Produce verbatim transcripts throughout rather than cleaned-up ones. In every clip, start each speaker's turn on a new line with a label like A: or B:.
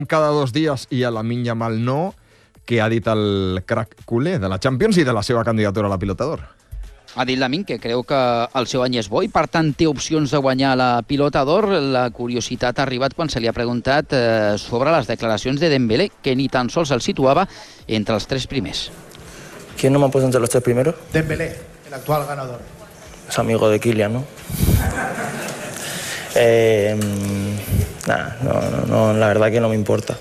A: cada dos dies i a Lamine Yamal no, que ha dit el crack culer de la Champions i de la seva candidatura a la Pilota d'Or.
B: Ha dit Lamine que creu que el seu any és bo i, per tant, té opcions de guanyar la Pilota d'Or. La curiositat ha arribat quan se li ha preguntat eh, sobre les declaracions de Dembélé, que ni tan sols el situava entre els tres primers.
C: ¿Quién no me ha puesto entre los tres primeros?
D: Dembélé, el actual ganador.
C: Es amigo de Kylian, ¿no? eh, nah, no, no, no, la verdad que no me importa.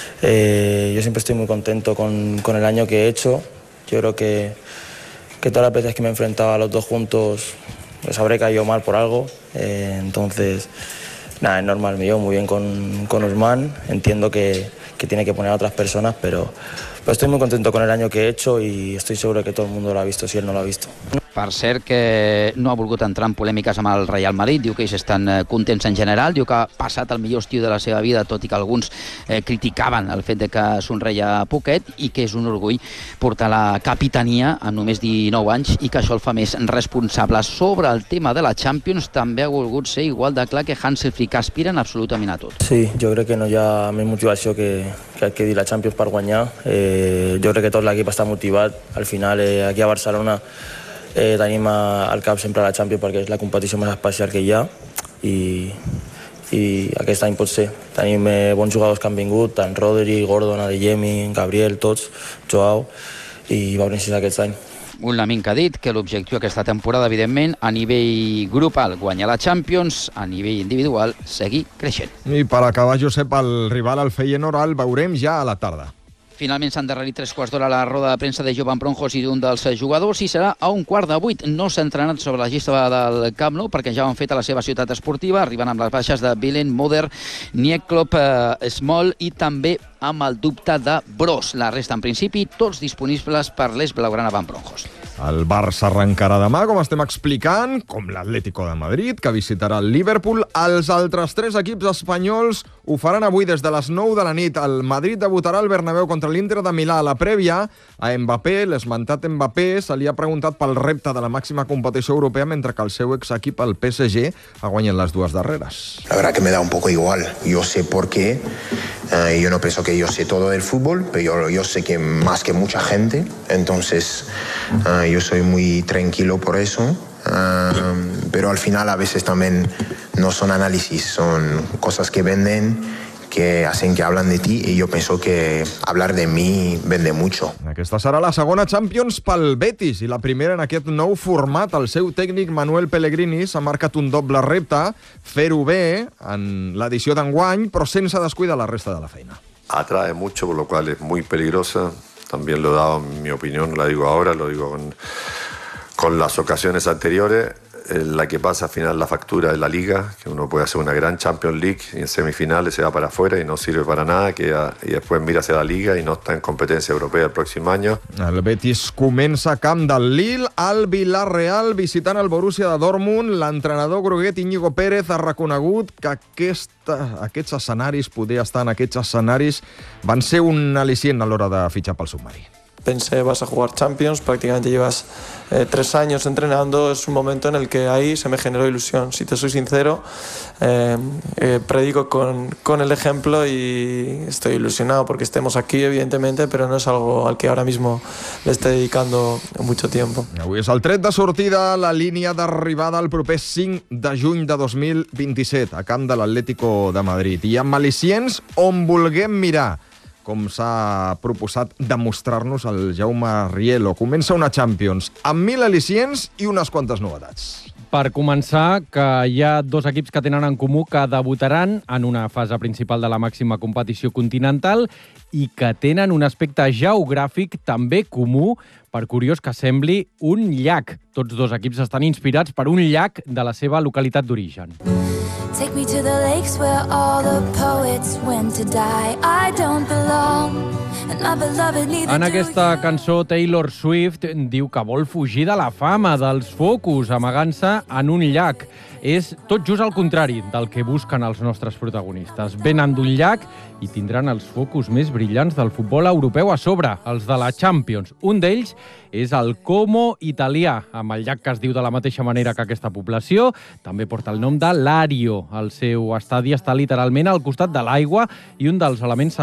C: Eh, yo siempre estoy muy contento con, con el año que he hecho. Yo creo que, que todas las veces que me enfrentaba a los dos juntos les habré caído mal por algo. Eh, entonces, nada, es normal, me llevo muy bien con, con Ousmane. Entiendo que, que tiene que poner a otras personas, pero, pero estoy muy contento con el año que he hecho y estoy seguro de que todo el mundo lo ha visto si él no lo ha visto.
B: Per cert, que no ha volgut entrar en polèmiques amb el Real Madrid, diu que ells estan contents en general, diu que ha passat el millor estiu de la seva vida, tot i que alguns eh, criticaven el fet de que somreia poquet, i que és un orgull portar la capitania en només dinou anys i que això el fa més responsable. Sobre el tema de la Champions també ha volgut ser igual de clar que Hansi Flick, que aspiren absolutament a tot.
C: Sí, jo crec que no hi ha més motivació que, que adquirir la Champions per guanyar. Eh, jo crec que tot l'equip està motivat. Al final, eh, aquí a Barcelona, Eh, tenim al cap sempre la Champions perquè és la competició més especial que hi ha i, i aquest any pot ser. Tenim eh, bons jugadors que han vingut, tant Rodri, Gordon, Adeyemi, Gabriel, tots, Joao, i va necessitar aquest any.
B: Un Lamine que ha dit que l'objectiu aquesta temporada, evidentment, a nivell grupal, guanyar la Champions, a nivell individual, seguir creixent.
A: I per acabar, Josep, el rival, el Feyenoord, el veurem ja a la tarda.
B: Finalment s'han endarrerit tres quarts d'hora a la roda de premsa de Jovan Bronjos i d'un dels jugadors, i serà a un quart de vuit. No s'ha entrenat sobre la llista del Camp Nou perquè ja ho han fet a la seva ciutat esportiva, arribant amb les baixes de Bilen, Moder, Nieklop, eh, Small i també amb el dubte de Broz. La resta, en principi, tots disponibles per l'Es Blaugrana Van Bronjos.
A: El Barça arrencarà demà, com estem explicant, com l'Atlético de Madrid, que visitarà el Liverpool. Els altres tres equips espanyols ho faran avui des de les nou de la nit. El Madrid debutarà al Bernabéu contra l'Inter de Milà. A la prèvia, a Mbappé, l'esmentat Mbappé, se li ha preguntat pel repte de la màxima competició europea, mentre que el seu exequip, el P S G, ha guanyat les dues darreres.
E: La verdad que me da un poco igual. Yo sé por qué. Uh, yo no pienso que yo sé todo del fútbol, pero yo, yo sé que más que mucha gente. Entonces, uh, yo soy muy tranquilo por eso. Uh, pero al final a veces también no son análisis, son cosas que venden, que hacen que hablan de ti, i jo penso que hablar de mi vende mucho.
A: Aquesta serà la segona Champions pel Betis i la primera en aquest nou format. El seu tècnic Manuel Pellegrini s'ha marcat un doble repte, fer-ho bé en l'edició d'enguany, però sense descuidar la resta de la feina.
F: Atrae mucho, por lo cual es muy peligrosa. También lo he dado en mi opinión, no la digo ahora, lo digo con, con las ocasiones anteriores. La que pasa al final la factura de la Liga, que uno puede hacer una gran Champions League y en semifinales se va para afuera y no sirve para nada, que y después mira hacia la Liga y no está en competencia europea el próximo año.
A: El Betis comença a camp del Lille, al Villarreal, visitant el Borussia de Dortmund. L'entrenador groguet Íñigo Pérez ha reconegut que aquesta, aquests escenaris, poder estar en aquests escenaris, van ser un al·licient a l'hora de fitxar pel submarí.
G: Pensé, vas a jugar Champions, prácticamente llevas eh, tres años entrenando, es un momento en el que ahí se me generó ilusión. Si te soy sincero, eh, eh, predico con, con el ejemplo y estoy ilusionado porque estemos aquí, evidentemente, pero no es algo al que ahora mismo le esté dedicando mucho tiempo.
A: Avui és el tret de sortida, la línia d'arribada el proper cinc de juny de dos mil vint-i-set, a camp de l'Atlético de Madrid. I amb al·licients on vulguem mirar, com s'ha proposat demostrar-nos el Jaume Rielo. Comença una Champions amb mil al·licients i unes quantes novetats.
H: Per començar, que hi ha dos equips que tenen en comú que debutaran en una fase principal de la màxima competició continental i que tenen un aspecte geogràfic també comú, per curiós que sembli, un llac. Tots dos equips estan inspirats per un llac de la seva localitat d'origen.
I: Take me to the lakes where all the poets went to die. I don't belong, and my beloved neither do you.
H: En aquesta cançó, Taylor Swift diu que vol fugir de la fama, dels focus, amagant-se en un llac. és tot just al contrari del que busquen els nostres protagonistes. Venen d'un llac i tindran els focus més brillants del futbol europeu a sobre, els de la Champions. Un d'ells és el Como italià, amb el llac que es diu de la mateixa manera que aquesta població. També porta el nom de Lario. El seu estadi està literalment al costat de l'aigua i un dels elements